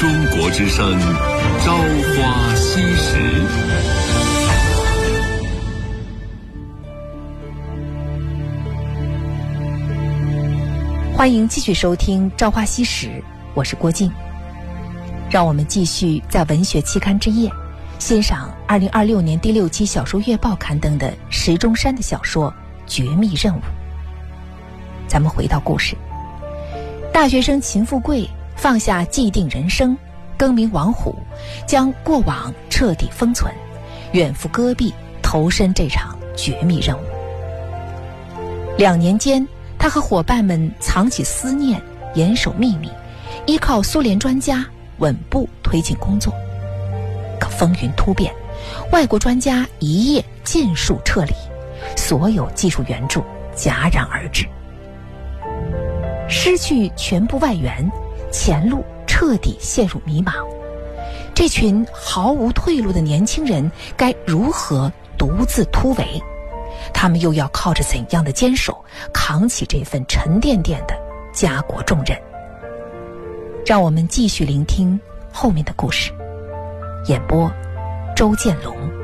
中国之声，朝花夕拾。 欢迎继续收听《朝花夕拾》，我是郭靖。让我们继续在文学期刊之夜欣赏2026年第6期小说月报刊登的石钟山的小说《绝密任务》。咱们回到故事，大学生秦富贵放下既定人生，更名王虎，将过往彻底封存，远赴戈壁投身这场绝密任务。2年间，他和伙伴们藏起思念，严守秘密，依靠苏联专家稳步推进工作。可风云突变，外国专家一夜尽数撤离，所有技术援助戛然而止。失去全部外援，前路彻底陷入迷茫。这群毫无退路的年轻人该如何独自突围？他们又要靠着怎样的坚守扛起这份沉甸甸的家国重任？让我们继续聆听后面的故事。演播：周建龙。